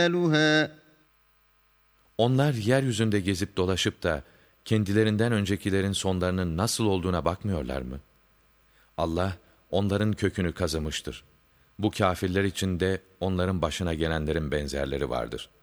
Onlar yeryüzünde gezip dolaşıp da kendilerinden öncekilerin sonlarının nasıl olduğuna bakmıyorlar mı? Allah onların kökünü kazımıştır. Bu kâfirler için de onların başına gelenlerin benzerleri vardır.